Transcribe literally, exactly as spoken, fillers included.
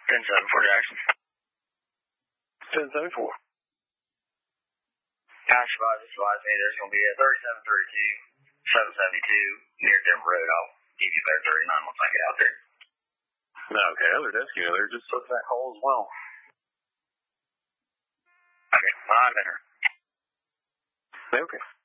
ten seven four Jackson. ten seven four. Gosh, advise, advise me there's going to be a thirty-seven thirty-two, seven seventy-two near Denver Road. I'll give you their thirty-nine once I get out there. Okay, other desk unit there. Just took that call as well. Okay, I'm in her. Okay.